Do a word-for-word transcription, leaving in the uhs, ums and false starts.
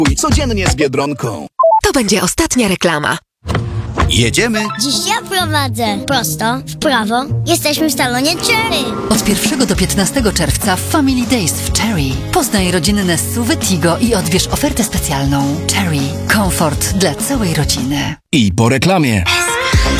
Codziennie z Biedronką. To będzie ostatnia reklama. Jedziemy. Dziś ja prowadzę. Prosto, w prawo. Jesteśmy w salonie Cherry. Od pierwszego do piętnastego czerwca w Family Days w Cherry. Poznaj rodzinne suwy Tigo i odbierz ofertę specjalną. Cherry. Komfort dla całej rodziny. I po reklamie. S